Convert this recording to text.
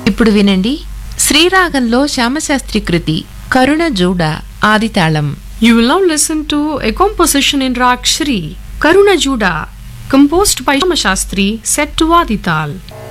ఇప్పుడు వినండి శ్రీరాగంలో శ్యామశాస్త్రి కృతి కరుణ జూడ ఆదితాళం. You will now listen to a composition in Rag Shri, Karuna Juda, composed by Shama Shastri, set to Adital.